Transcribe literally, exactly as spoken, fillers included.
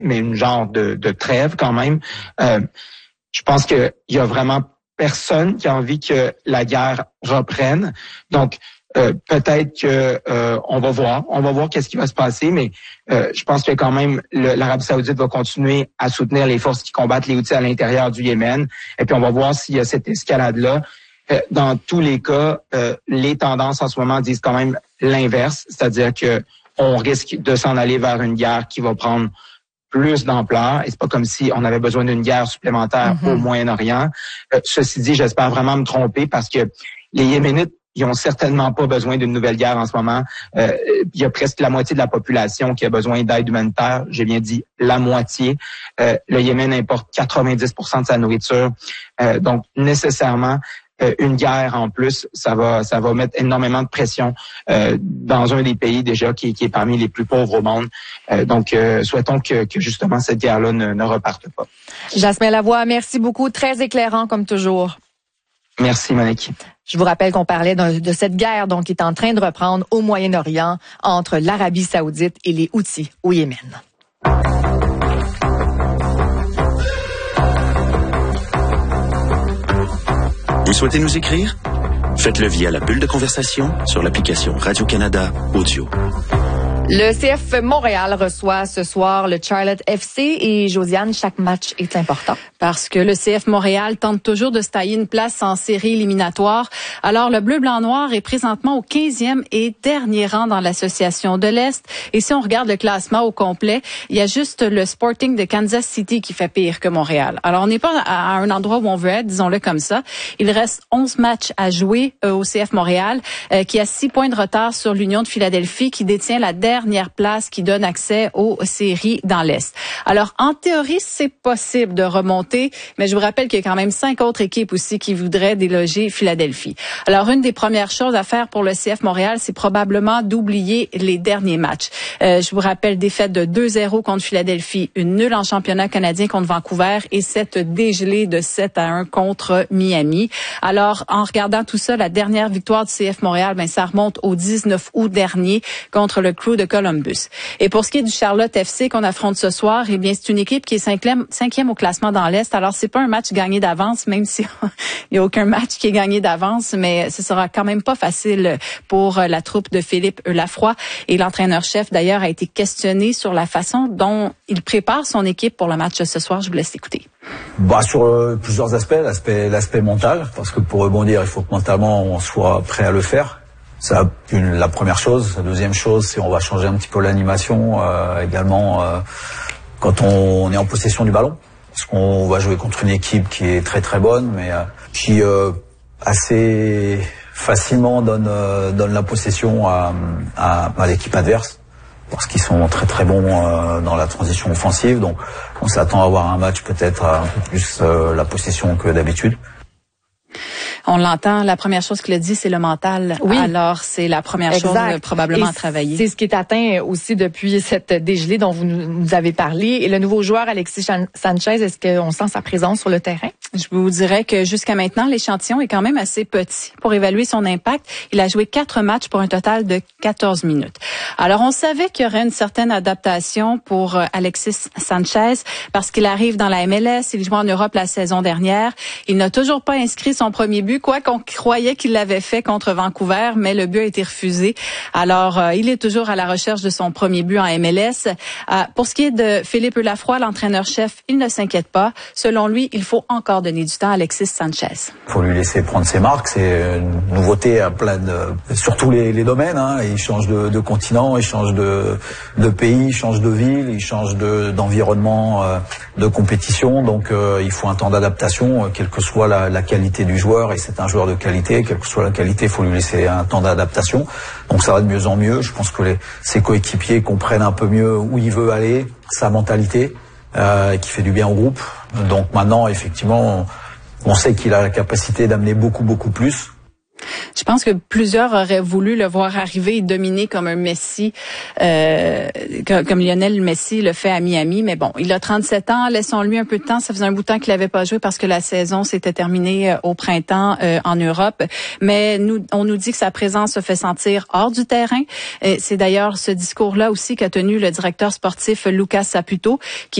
mais une genre de, de trêve quand même. Euh, je pense qu'il y a vraiment personne qui a envie que la guerre reprenne. Donc, euh, peut-être que euh, on va voir, on va voir qu'est-ce qui va se passer, mais euh, je pense que quand même le, l'Arabie Saoudite va continuer à soutenir les forces qui combattent les Houthis à l'intérieur du Yémen. Et puis on va voir s'il y a cette escalade-là. Euh, dans tous les cas, euh, les tendances en ce moment disent quand même l'inverse, c'est-à-dire que on risque de s'en aller vers une guerre qui va prendre plus d'ampleur. Et c'est pas comme si on avait besoin d'une guerre supplémentaire mm-hmm. au Moyen-Orient. Euh, ceci dit, j'espère vraiment me tromper parce que les Yéménites, ils ont certainement pas besoin d'une nouvelle guerre en ce moment. Euh, il y a presque la moitié de la population qui a besoin d'aide humanitaire. J'ai bien dit la moitié. Euh, le Yémen importe quatre-vingt-dix pour cent de sa nourriture. Euh, donc, nécessairement, euh, une guerre en plus, ça va ça va mettre énormément de pression euh, dans un des pays déjà qui, qui est parmi les plus pauvres au monde. Euh, donc, euh, souhaitons que, que justement cette guerre-là ne, ne reparte pas. Jasmin Lavoie, merci beaucoup. Très éclairant comme toujours. Merci, Monique. Je vous rappelle qu'on parlait de, de cette guerre donc, qui est en train de reprendre au Moyen-Orient entre l'Arabie Saoudite et les Houthis au Yémen. Vous souhaitez nous écrire? Faites-le via la bulle de conversation sur l'application Radio-Canada Audio. Le C F Montréal reçoit ce soir le Charlotte F C et Josiane, chaque match est important. Parce que le C F Montréal tente toujours de se tailler une place en série éliminatoire. Alors, le bleu-blanc-noir est présentement au quinzième et dernier rang dans l'association de l'Est. Et si on regarde le classement au complet, il y a juste le Sporting de Kansas City qui fait pire que Montréal. Alors, on n'est pas à un endroit où on veut être, disons-le comme ça. Il reste onze matchs à jouer euh, au C F Montréal, euh, qui a six points de retard sur l'Union de Philadelphie, qui détient la dernière place qui donne accès aux séries dans l'Est. Alors, en théorie, c'est possible de remonter, mais je vous rappelle qu'il y a quand même cinq autres équipes aussi qui voudraient déloger Philadelphie. Alors, une des premières choses à faire pour le C F Montréal, c'est probablement d'oublier les derniers matchs. Euh, je vous rappelle défaite de deux zéro contre Philadelphie, une nulle en championnat canadien contre Vancouver et cette dégelée de sept à un contre Miami. Alors, en regardant tout ça, la dernière victoire du C F Montréal, ben, ça remonte au dix-neuf août dernier contre le Crew de Columbus. Et pour ce qui est du Charlotte F C qu'on affronte ce soir, eh bien, c'est une équipe qui est cinquième, cinquième au classement dans l'Est. Alors, c'est pas un match gagné d'avance, même si il y a aucun match qui est gagné d'avance, mais ce sera quand même pas facile pour la troupe de Philippe Lafroy. Et l'entraîneur-chef, d'ailleurs, a été questionné sur la façon dont il prépare son équipe pour le match de ce soir. Je vous laisse écouter. Bah, sur euh, plusieurs aspects, l'aspect, l'aspect mental, parce que pour rebondir, il faut que mentalement, on soit prêt à le faire. C'est une, la première chose. La deuxième chose, c'est on va changer un petit peu l'animation euh, également euh, quand on, on est en possession du ballon. Parce qu'on va jouer contre une équipe qui est très très bonne, mais euh, qui euh, assez facilement donne, euh, donne la possession à, à, à l'équipe adverse. Parce qu'ils sont très très bons euh, dans la transition offensive. Donc on s'attend à avoir un match peut-être un peu plus euh, la possession que d'habitude. On l'entend, la première chose qu'il a dit, c'est le mental. Oui. Alors, c'est la première exact. chose probablement et à travailler. C'est ce qui est atteint aussi depuis cette dégelée dont vous nous avez parlé. Et le nouveau joueur, Alexis Sanchez, est-ce qu'on sent sa présence sur le terrain? Je vous dirais que jusqu'à maintenant, l'échantillon est quand même assez petit pour évaluer son impact. Il a joué quatre matchs pour un total de quatorze minutes. Alors, on savait qu'il y aurait une certaine adaptation pour Alexis Sanchez parce qu'il arrive dans la M L S. Il joue en Europe la saison dernière. Il n'a toujours pas inscrit son premier but, quoi qu'on croyait qu'il l'avait fait contre Vancouver, mais le but a été refusé. Alors, euh, il est toujours à la recherche de son premier but en M L S. Euh, pour ce qui est de Philippe Lafroy, l'entraîneur-chef, il ne s'inquiète pas. Selon lui, il faut encore donner du temps à Alexis Sanchez. Il faut lui laisser prendre ses marques. C'est une nouveauté à plein de, sur tous les, les domaines. Hein. Il change de, de continent, il change de, de pays, il change de ville, il change de, d'environnement, euh, de compétition. Donc, euh, il faut un temps d'adaptation, euh, quelle que soit la, la qualité du joueur. Et c'est un joueur de qualité, quelle que soit la qualité, il faut lui laisser un temps d'adaptation. Donc, ça va de mieux en mieux. Je pense que les, ses coéquipiers comprennent un peu mieux où il veut aller, sa mentalité, euh, qui fait du bien au groupe. Donc, maintenant, effectivement, on, on sait qu'il a la capacité d'amener beaucoup, beaucoup plus. Je pense que plusieurs auraient voulu le voir arriver et dominer comme un Messi, euh, comme Lionel Messi le fait à Miami. Mais bon, il a trente-sept ans, laissons-lui un peu de temps. Ça faisait un bout de temps qu'il n'avait pas joué parce que la saison s'était terminée au printemps euh, en Europe. Mais nous, on nous dit que sa présence se fait sentir hors du terrain. Et c'est d'ailleurs ce discours-là aussi qu'a tenu le directeur sportif Lucas Saputo, qui